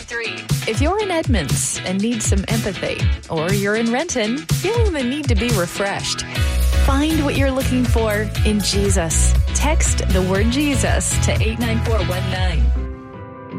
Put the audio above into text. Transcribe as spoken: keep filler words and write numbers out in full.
three. If you're in Edmonds and need some empathy, or you're in Renton feeling the need to be refreshed, find what you're looking for in Jesus. Text the word Jesus to eight nine four one nine.